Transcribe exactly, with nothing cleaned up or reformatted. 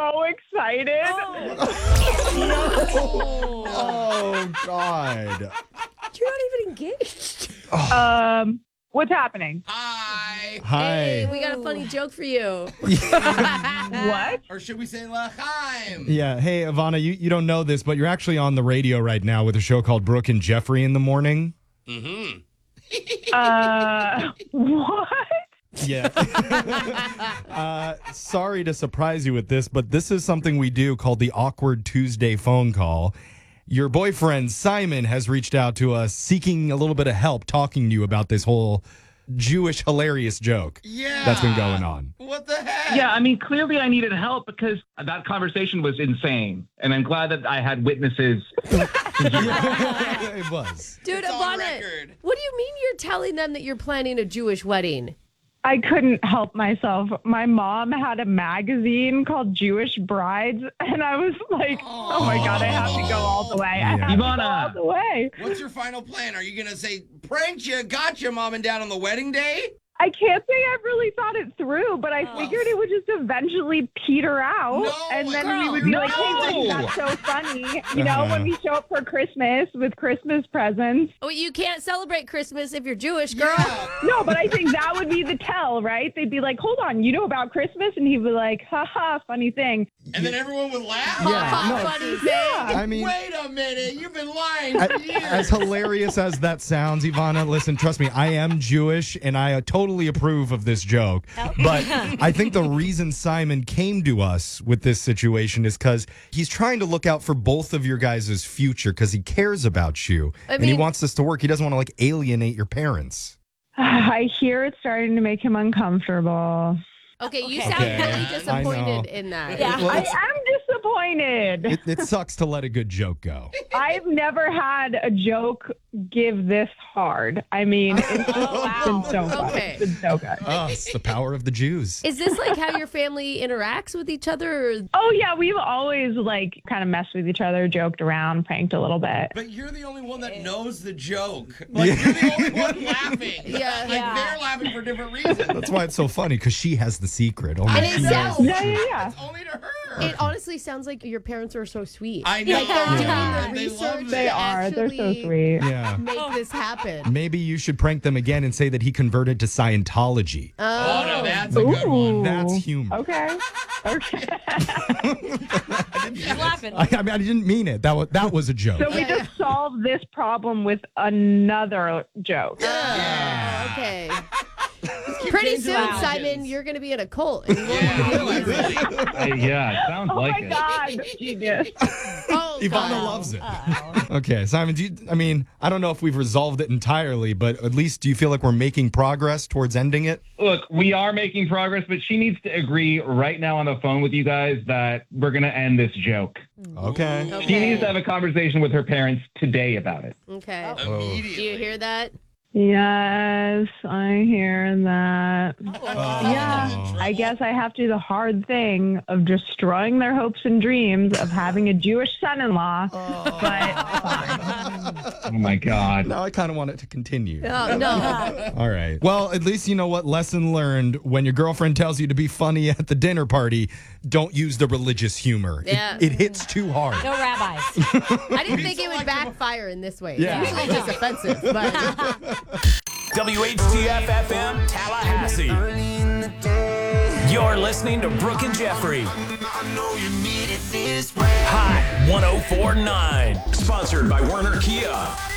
so excited. Oh, Oh, God. you're not even engaged. Um, what's happening? Hi. Hi. Hey, we got a funny joke for you. What? Or should we say L'chaim? Yeah. Hey, Ivana, you, you don't know this, but you're actually on the radio right now with a show called Brooke and Jeffrey in the Morning. Mm-hmm. Uh, what? Yeah. uh, sorry to surprise you with this, but this is something we do called the Awkward Tuesday phone call. Your boyfriend, Simon, has reached out to us seeking a little bit of help talking to you about this whole Jewish hilarious joke Yeah. that's been going on. What the heck? Yeah, I mean, clearly I needed help because that conversation was insane. And I'm glad that I had witnesses. It was. Dude, It's on Ivana, record. what do you mean you're telling them that you're planning a Jewish wedding? I couldn't help myself. My mom had a magazine called Jewish Brides, and I was like, oh my God, I have to go all the way. I Yeah. have to go Ivana. all the way. What's your final plan? Are you going to say, pranked you, got you, mom and dad on the wedding day? I can't say I really thought it through, but I figured it would just eventually peter out. No, and then girl, we would be like, hey, no. like, that's so funny. You know, when we show up for Christmas with Christmas presents. Oh, you can't celebrate Christmas if you're Jewish, girl. Yeah. No, but I think that would be the tell, right? They'd be like, hold on, you know about Christmas? And he'd be like, haha, funny thing. And then everyone would laugh? Yeah, no. Funny thing. I mean, Wait a minute. You've been lying for years. as hilarious as that sounds, Ivana, listen, trust me, I am Jewish and I uh, totally approve of this joke. But I think the reason Simon came to us with this situation is because he's trying to look out for both of your guys' future because he cares about you I and he mean- wants this to work. He doesn't want to like alienate your parents. I hear it's starting to make him uncomfortable. Okay, you Okay. sound Okay. really I know. disappointed in that. Yeah. Well, I it's- am disappointed. it, it sucks to let a good joke go. I've never had a joke give this hard. I mean, it's just wow. been so fun. Okay. It's been so good. Oh, it's the power of the Jews. Is this like how your family interacts with each other? Or... Oh, yeah, we've always, like, kind of messed with each other, joked around, pranked a little bit. But you're the only one that knows the joke. Like, you're the only one laughing. Yeah. Like, Yeah. they're laughing for different reasons. That's why it's so funny because she has the secret. Only And she it knows. sounds- Yeah, yeah, yeah. It's only to her. It honestly sounds like your parents are so sweet. I know. Like they're doing Yeah. the They love research it. They to are. They're so actually sweet. Yeah. make this happen. Maybe you should prank them again and say that he converted to Scientology. Oh, no, that's a good one. Ooh. That's humor. Okay. Okay. She's laughing. I, I mean, I didn't mean it. That was that was a joke. So we just solved this problem with another joke. Oh, okay. Keep Pretty changing soon, options. Simon, you're going to be in a cult. And you won't Yeah, realize it. really. yeah, it sounds Oh like my it. God, genius. Oh, Ivana God. loves it. Uh-oh. Okay, Simon, do you, I mean, I don't know if we've resolved it entirely, but at least do you feel like we're making progress towards ending it? Look, we are making progress, but she needs to agree right now on the phone with you guys that we're going to end this joke. Okay. Okay. She needs to have a conversation with her parents today about it. Okay. Immediately. Do you hear that? Yes, I hear that. Yeah, Oh. I guess I have to do the hard thing of destroying their hopes and dreams of having a Jewish son-in-law. But Oh, my God. Now I kind of want it to continue. Oh, no. All right. Well, at least you know what lesson learned. When your girlfriend tells you to be funny at the dinner party, don't use the religious humor. It- Yeah. It, hits too hard. No rabbis. I didn't Be think it would selective. backfire in this way. Yeah. Usually it's just offensive. But W H T F F M Tallahassee. You're listening to Brooke and Jeffrey. Hot one oh four point nine. Sponsored by Werner Kia.